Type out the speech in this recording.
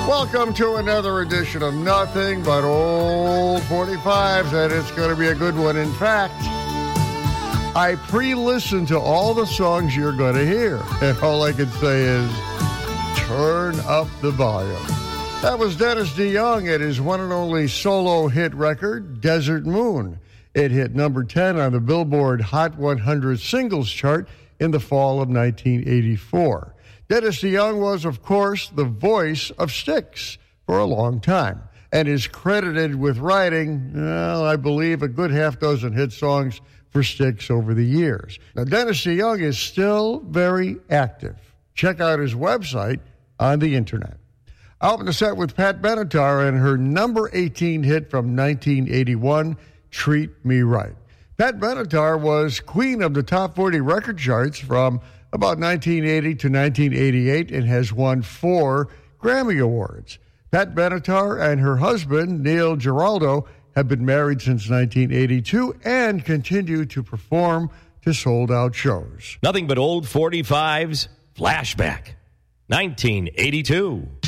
Welcome to another edition of Nothing But Old 45s, and it's going to be a good one. In fact, I pre-listened to all the songs you're going to hear, and all I can say is turn up the volume. That was Dennis DeYoung at his one and only solo hit record, Desert Moon. It hit number 10 on the Billboard Hot 100 singles chart in the fall of 1984. Dennis DeYoung was, of course, the voice of Styx for a long time and is credited with writing, I believe, a good half dozen hit songs for Styx over the years. Now, Dennis DeYoung is still very active. Check out his website on the internet. I opened the set with Pat Benatar and her number 18 hit from 1981, Treat Me Right. Pat Benatar was queen of the top 40 record charts from about 1980 to 1988 and has won 4 Grammy Awards. Pat Benatar and her husband, Neil Giraldo, have been married since 1982 and continue to perform to sold-out shows. Nothing but old 45s, flashback, 1982.